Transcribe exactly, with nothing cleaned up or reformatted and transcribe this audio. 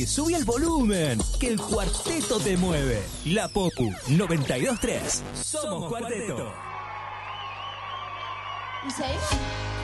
subí el volumen, que el cuarteto te mueve. La Popu noventa y dos tres. Somos Cuarteto. ¿Y seguimos?